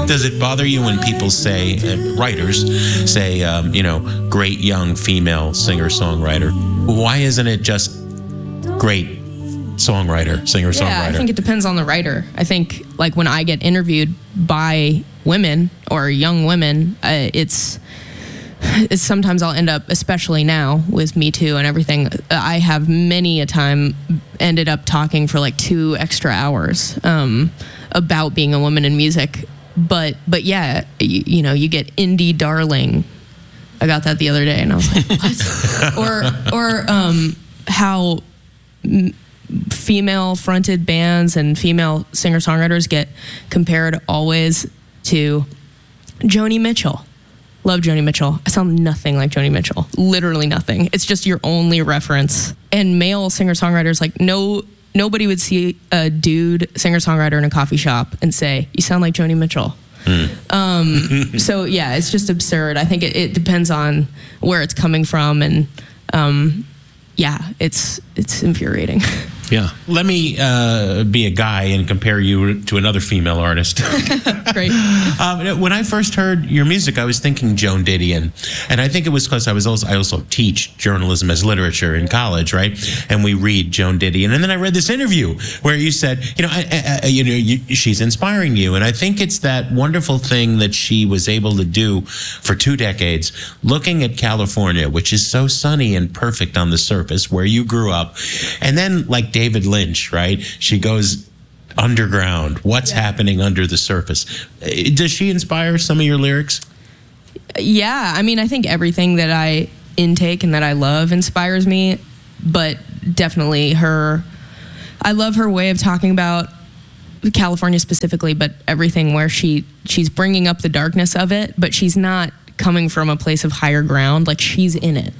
Does it bother you when people say, writers say, great young female singer-songwriter? Why isn't it just great singer-songwriter? Yeah, I think it depends on the writer. I think, like, when I get interviewed by women or young women, it's sometimes I'll end up, especially now with Me Too and everything, I have many a time ended up talking for like 2 extra hours about being a woman in music. But yeah, you get indie darling. I got that the other day, and I was like, what? or how female-fronted bands and female singer-songwriters get compared always to Joni Mitchell. Love Joni Mitchell. I sound nothing like Joni Mitchell. Literally nothing. It's just your only reference. And male singer-songwriters, like, nobody would see a dude singer-songwriter in a coffee shop and say, you sound like Joni Mitchell. So, yeah, it's just absurd. I think it depends on where it's coming from. And, yeah, it's infuriating. Yeah. Let me be a guy and compare you to another female artist. Great. When I first heard your music, I was thinking Joan Didion. And I think it was because I also teach journalism as literature in college, right? And we read Joan Didion. And then I read this interview where you said, she's inspiring you. And I think it's that wonderful thing that she was able to do for 2 decades, looking at California, which is so sunny and perfect on the surface, where you grew up. And then, like David Lynch, right? She goes underground. What's happening under the surface? Does she inspire some of your lyrics? Yeah, I mean, I think everything that I intake and that I love inspires me, but definitely I love her way of talking about California specifically, but everything where she's bringing up the darkness of it, but she's not coming from a place of higher ground. Like, she's in it.